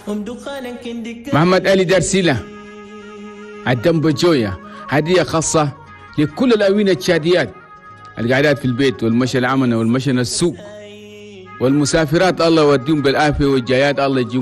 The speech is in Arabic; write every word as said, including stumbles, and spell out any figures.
محمد علي دارسيلة الدم بجوية هدية خاصة لكل الأوينة التشاديات القاعدات في البيت والمشي العمل والمشي السوق والمسافرات، الله يوديهم بالعافية والجايات الله يجيهم